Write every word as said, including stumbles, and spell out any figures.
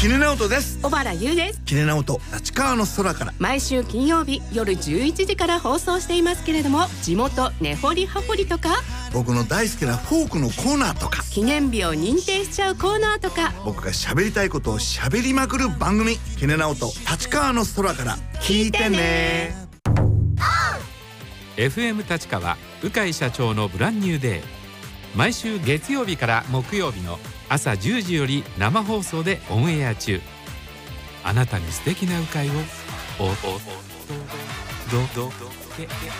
キネナオトです。 小原優です。 キネナオト立川の空から毎週金曜日夜じゅういちじから放送していますけれども、地元根掘り葉掘りとか、 僕の大好きなフォークのコーナーとか、 記念日を認定しちゃうコーナーとか、 僕が喋りたいことを喋りまくる番組、キネナオト立川の空から聞いてね。 エフエム 立川鵜飼社長のブランニューデー、毎週月曜日から木曜日の朝じゅうじより生放送でオンエア中。あなたに素敵な鵜飼をおおおどどどけ